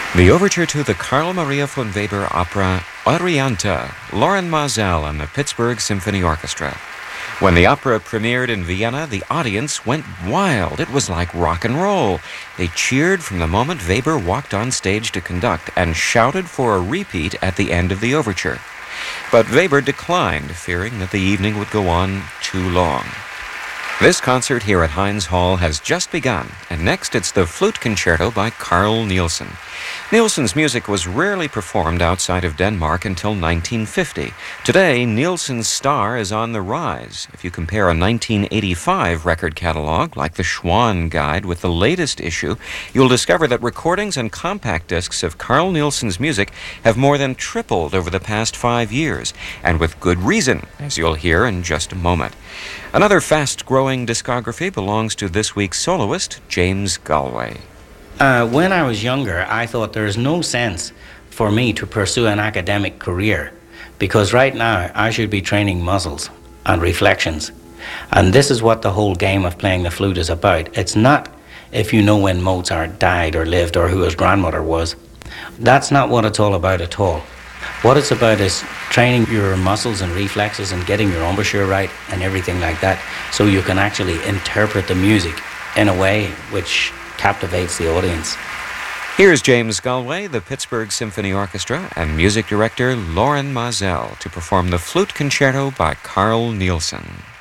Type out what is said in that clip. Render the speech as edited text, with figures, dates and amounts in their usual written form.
The overture to the Carl Maria von Weber opera Oriente, Lorin Maazel and the Pittsburgh Symphony Orchestra. When the opera premiered in Vienna, the audience went wild. It was like rock and roll. They cheered from the moment Weber walked on stage to conduct and shouted for a repeat at the end of the overture. But Weber declined, fearing that the evening would go on too long. This concert here at Heinz Hall has just begun, and next it's the Flute Concerto by Carl Nielsen. Nielsen's music was rarely performed outside of Denmark until 1950. Today, Nielsen's star is on the rise. If you compare a 1985 record catalog, like the Schwann Guide, with the latest issue, you'll discover that recordings and compact discs of Carl Nielsen's music have more than tripled over the past 5 years, and with good reason, as you'll hear in just a moment. Another fast-growing discography belongs to this week's soloist, James Galway. When I was younger, I thought there's no sense for me to pursue an academic career because right now I should be training muscles and reflections. And this is what the whole game of playing the flute is about. It's not if you know when Mozart died or lived or who his grandmother was. That's not what it's all about at all. What it's about is training your muscles and reflexes and getting your embouchure right and everything like that so you can actually interpret the music in a way which captivates the audience. Here's James Galway, the Pittsburgh Symphony Orchestra, and music director Lorin Maazel to perform the Flute Concerto by Carl Nielsen.